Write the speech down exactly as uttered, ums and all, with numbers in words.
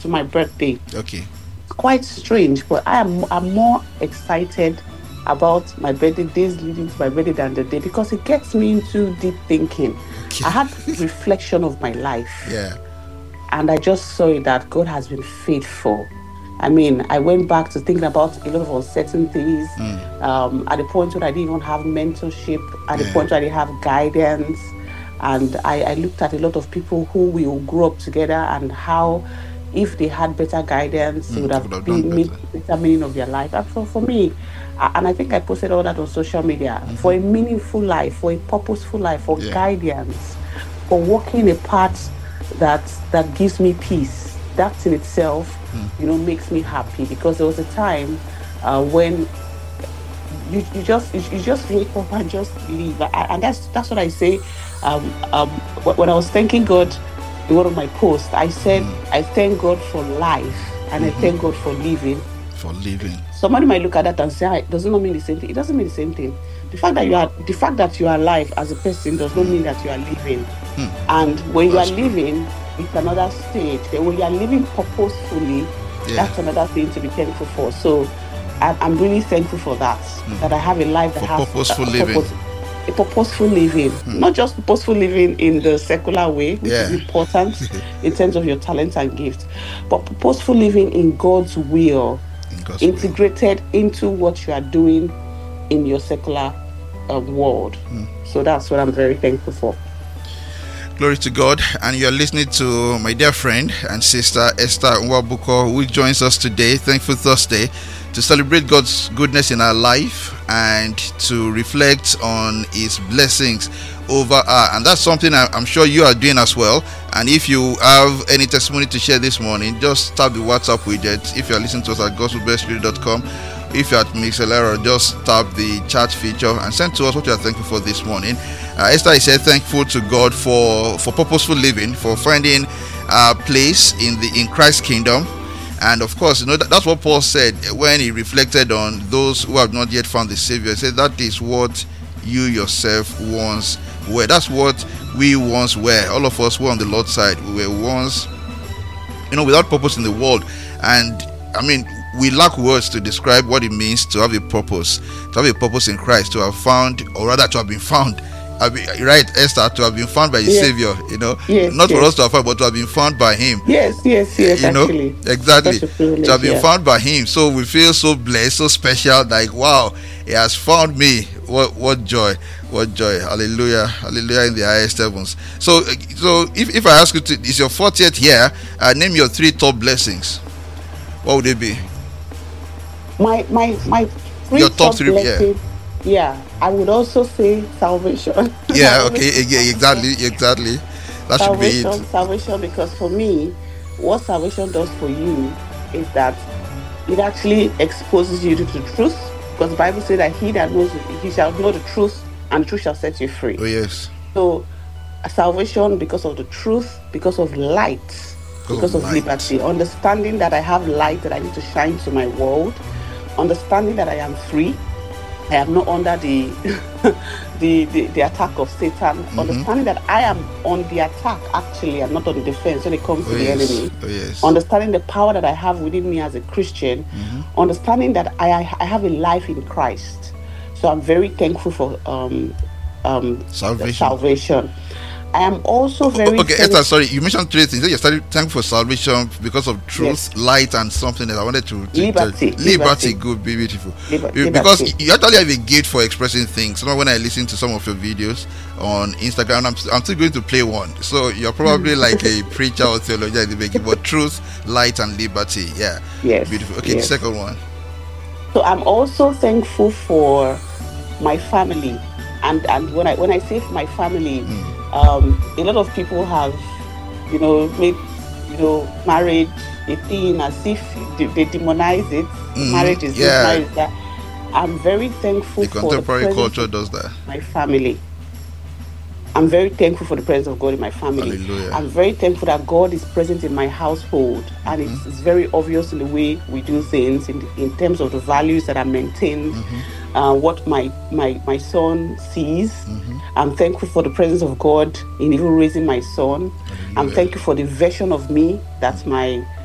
to my birthday. Okay. Quite strange, but I am I'm more excited about my birthday, days leading to my birthday, than the day, because it gets me into deep thinking. Okay. I had reflection of my life. Yeah. And I just saw it that God has been faithful. I mean, I went back to thinking about a lot of uncertainties. Mm. Um, at the point where I didn't even have mentorship, at the Yeah. point where I didn't have guidance. And I, I looked at a lot of people who will grow up together, and how, if they had better guidance, it Mm. would They could have have done been made better. better meaning of their life. And so for me, a- and I think I posted all that on social media, for a Mm-hmm. meaningful life, for a purposeful life, for Yeah. guidance, for walking a path that that gives me peace. That in itself, Mm. you know, makes me happy, because there was a time uh, when you, you just you, you just wake up and just leave. I, and that's that's what I say. Um, um, wh- when I was thanking God in one of my posts, I said Mm. I thank God for life, and I Mm-hmm. thank God for living. For living. Somebody might look at that and say, "Ah, it does not mean the same thing." It doesn't mean the same thing. The fact that you are the fact that you are alive as a person does not mean that you are living. Mm. And when you are That's true. living, it's another stage. Then when you are living purposefully, Yeah. that's another thing to be thankful for. So I'm, I'm really thankful for that. That I have a life that For has a, purposeful a living. purpose, a purposeful living, not just purposeful living in the secular way, which is Yeah. important in terms of your talents and gifts, but purposeful living in God's will, In God's will. integrated into what you are doing in your secular um, world. So that's what I'm very thankful for. Glory to God. And you're listening to my dear friend and sister Esther Nwabuko, who joins us today, Thankful Thursday, to celebrate God's goodness in our life and to reflect on His blessings over her. And that's something I- I'm sure you are doing as well. And if you have any testimony to share this morning, just tap the WhatsApp widget. If you're listening to us at gospel best radio dot com, if you're at Mixlr, just tap the chat feature and send to us what you are thankful for this morning. Uh, Esther is said thankful to God for for purposeful living, for finding a place in the in Christ's kingdom. And of course, you know that, that's what Paul said when he reflected on those who have not yet found the Savior. He said that is what you yourself once were. That's what we once were. All of us who are on the Lord's side, we were once, you know, without purpose in the world. And I mean, we lack words to describe what it means to have a purpose, to have a purpose in Christ, to have found, or rather to have been found. I mean, right, Esther, to have been found by His Yes. Savior, you know, Yes, not for yes. us to have found, but to have been found by Him. Yes, yes, yes, You know, actually. exactly. Such a privilege, To have been yeah. found by Him, so we feel so blessed, so special. Like, wow, He has found me. What, what joy, what joy! Hallelujah, hallelujah in the highest heavens. So, uh, so if, if I ask you to, it's your fortieth year, uh, name your three top blessings. What would they be? My my my three Your top top three, yeah. blessing, yeah. I would also say salvation. Yeah, I okay, always say yeah, exactly, exactly. That should be salvation, it. salvation, because for me, what salvation does for you is that it actually exposes you to the truth. Because the Bible says that he that knows, he shall know the truth, and the truth shall set you free. Oh yes, So, uh, salvation because of the truth, because of light, Because because of of, light. liberty, understanding that I have light that I need to shine to my world, understanding that I am free, I am not under the the, the the attack of Satan, Mm-hmm. understanding that I am on the attack. Actually, I'm not on the defense when it comes oh to the yes, enemy. oh yes. Understanding the power that I have within me as a Christian, Mm-hmm. understanding that I, I I have a life in Christ. So I'm very thankful for um um Salvation. salvation. I am also very Okay, thankful. Esther, sorry, you mentioned three things. You started thankful for salvation because of truth, Yes. light, and something that I wanted to, to Liberty, to- liberty, liberty. good, be beautiful. Liber- Be- because liberty. you actually have a gift for expressing things. You know, when I listen to some of your videos on Instagram, I'm, I'm still going to play one. So you're probably like a preacher or theologian in the beginning, but truth, light, and liberty. Yeah, Yes, beautiful. Okay, yes. the second one. So I'm also thankful for my family, and and when I when I say my family, Mm. um, a lot of people have, you know, made you know marriage a thing as if they, they demonize it. Mhm, Marriage is yeah. this, marriage is that. I'm very thankful The for the contemporary presence culture of does that. my family. I'm very thankful for the presence of God in my family. Hallelujah. I'm very thankful that God is present in my household, and Mm-hmm. it's, it's very obvious in the way we do things, in, in terms of the values that are maintained, Mm-hmm. uh, what my, my, my son sees. Mm-hmm. I'm thankful for the presence of God in even raising my son. I'm Hallelujah. thankful for the version of me that my